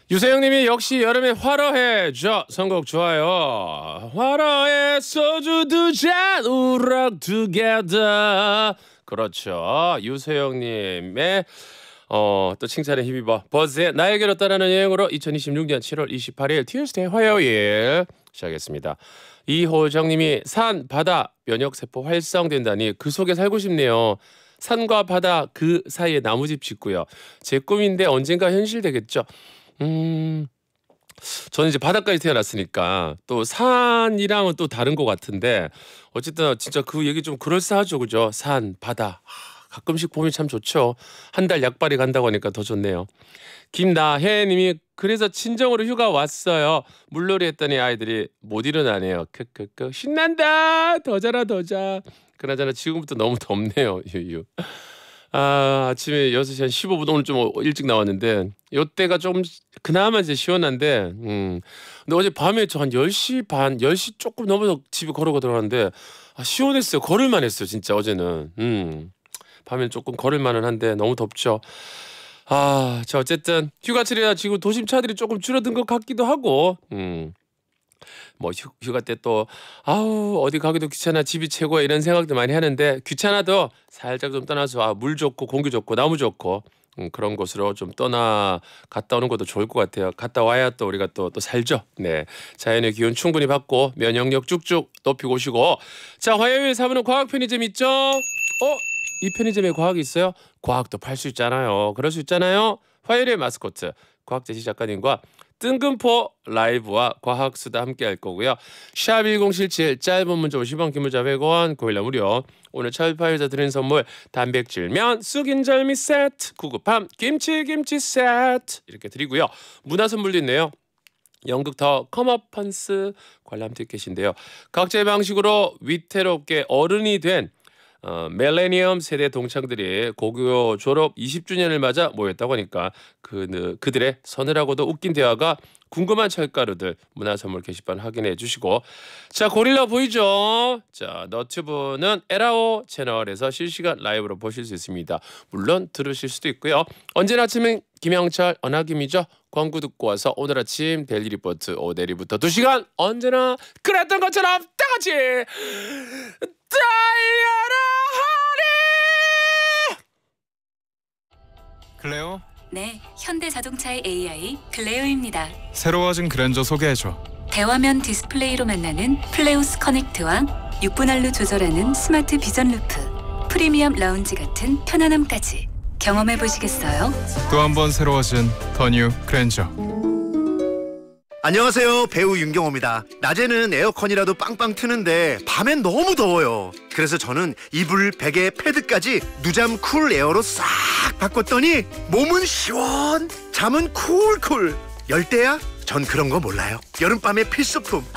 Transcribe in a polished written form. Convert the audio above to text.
유세영님이 역시 여름에 화려해져 선곡 좋아요. 화려해 소주 두 잔 우럭 together. 그렇죠. 유세영님의 또 칭찬에 힘입어 버즈의 나에게로 떠나는 여행으로 2026년 7월 28일 Tuesday 화요일 시작했습니다. 이호정님이 산, 바다, 면역세포 활성된다니 그 속에 살고 싶네요. 산과 바다 그 사이에 나무집 짓고요. 제 꿈인데 언젠가 현실되겠죠. 저는 이제 바닷가에 태어났으니까 또 산이랑은 또 다른 것 같은데 어쨌든 진짜 그 얘기 좀 그럴싸하죠, 그죠? 산, 바다. 가끔씩 봄이 참 좋죠. 한 달 약발이 간다고 하니까 더 좋네요. 김나혜님이 그래서 친정으로 휴가 왔어요. 물놀이 했더니 아이들이 못 일어나네요. 크크크 신난다. 더 자라 더 자. 그나저나 지금부터 너무 덥네요. 유유. 아침에 6시 한 15분 오늘 좀 일찍 나왔는데 요때가 좀 그나마 이제 시원한데 근데 어제 밤에 저 한 10시 반 10시 조금 넘어서 집에 걸어가 들어갔는데 시원했어요. 걸을만 했어요. 진짜 어제는. 밤엔 조금 걸을만은 한데 너무 덥죠. 자 어쨌든 휴가철이라 지금 도심차들이 조금 줄어든 것 같기도 하고 뭐 휴가 때 또 어디 가기도 귀찮아 집이 최고야 이런 생각도 많이 하는데 귀찮아도 살짝 좀 떠나서 물 좋고 공기 좋고 나무 좋고 그런 곳으로 좀 갔다 오는 것도 좋을 것 같아요. 갔다 와야 또 우리가 또 살죠. 네, 자연의 기운 충분히 받고 면역력 쭉쭉 높이고 오시고. 자, 화요일 4부는 과학 편의점 있죠? 이 편의점에 과학이 있어요? 과학도 팔 수 있잖아요. 그럴 수 있잖아요. 화요일의 마스코트 과학제시 작가님과 뜬금포 라이브와 과학수다 함께 할 거고요. 샵 1077 짧은 문자 50원 긴 문자 100원 고일라 무료. 오늘 철파에서 드린 선물 단백질면 쑥인절미 세트 구급함 김치 세트 이렇게 드리고요. 문화 선물도 있네요. 연극 더 컴업펀스 관람 티켓인데요. 각자의 방식으로 위태롭게 어른이 된 밀레니엄 세대 동창들이 고교 졸업 20주년을 맞아 모였다고 하니까 그들의 서늘하고도 웃긴 대화가 궁금한 철가루들 문화 선물 게시판 확인해 주시고. 자, 고릴라 보이죠? 자, 너튜브는 에라오 채널에서 실시간 라이브로 보실 수 있습니다. 물론 들으실 수도 있고요. 언제나 아침엔 김영철 언하김이죠. 광고 듣고 와서 오늘 아침 데일리 리포트 오대리부터 2시간 언제나 그랬던 것처럼 다 같이 달려라 하리. 클레오? 네, 현대자동차의 AI 클레오입니다. 새로워진 그랜저 소개해줘. 대화면 디스플레이로 만나는 플레오스 커넥트와 6분할로 조절하는 스마트 비전 루프, 프리미엄 라운지 같은 편안함까지 경험해보시겠어요? 또 한 번 새로워진 더 뉴 그랜저. 안녕하세요, 배우 윤경호입니다. 낮에는 에어컨이라도 빵빵 트는데 밤엔 너무 더워요. 그래서 저는 이불, 베개, 패드까지 누잠 쿨 에어로 싹 바꿨더니 몸은 시원, 잠은 쿨쿨. 열대야? 전 그런 거 몰라요. 여름밤의 필수품